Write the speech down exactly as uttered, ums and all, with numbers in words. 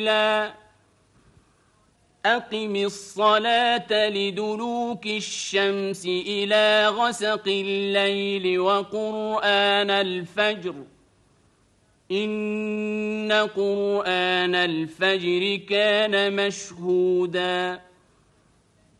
أقم الصلاة لدلوك الشمس إلى غسق الليل وقرآن الفجر إن قرآن الفجر كان مشهودا